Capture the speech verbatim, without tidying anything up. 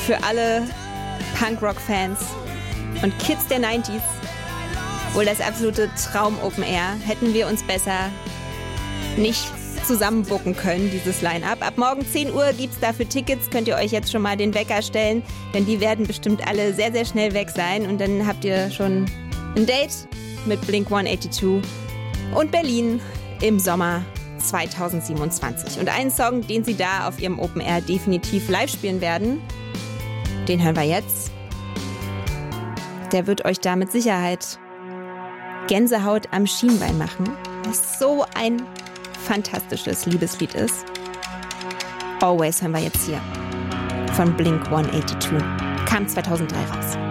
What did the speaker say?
für alle Punkrock-Fans und Kids der neunziger. Wohl das absolute Traum-Open Air. Hätten wir uns besser nicht zusammenbucken können, dieses Line-Up. Ab morgen zehn Uhr gibt es dafür Tickets. Könnt ihr euch jetzt schon mal den Wecker stellen, denn die werden bestimmt alle sehr, sehr schnell weg sein. Und dann habt ihr schon ein Date mit Blink hundertzweiundachtzig und Berlin im Sommer zweitausendsiebenundzwanzig. Und einen Song, den sie da auf ihrem Open Air definitiv live spielen werden, den hören wir jetzt. Der wird euch da mit Sicherheit Gänsehaut am Schienbein machen, weil es so ein fantastisches Liebeslied ist. Always hören wir jetzt hier von Blink hundertzweiundachtzig. Kam zweitausenddrei raus.